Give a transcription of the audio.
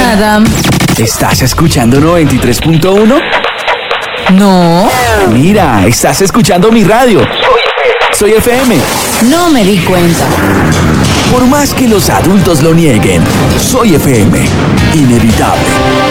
Nada. ¿Estás escuchando 93.1? No, Mira, estás escuchando mi radio. Soy FM. no me di cuenta. Por más que los adultos lo nieguen, Soy FM. Inevitable.